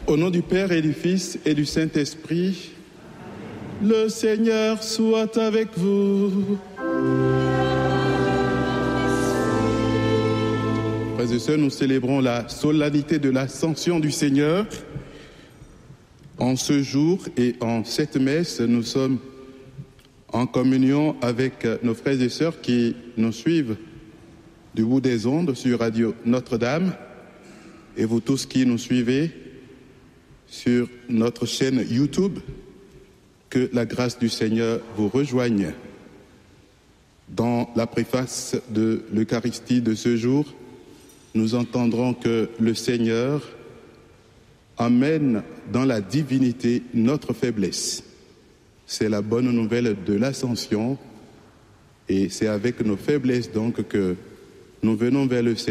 Au nom du Père et du Fils et du Saint-Esprit, le Seigneur soit avec vous. Frères et sœurs, nous célébrons la solennité de l'Ascension du Seigneur. En ce jour et en cette messe, nous sommes en communion avec nos frères et sœurs qui nous suivent du bout des ondes sur Radio Notre-Dame et vous tous qui nous suivez sur notre chaîne YouTube. Que la grâce du Seigneur vous rejoigne. Dans la préface de l'Eucharistie de ce jour, nous entendrons que le Seigneur emmène dans la divinité notre faiblesse. C'est la bonne nouvelle de l'Ascension et c'est avec nos faiblesses donc que nous venons vers le Seigneur.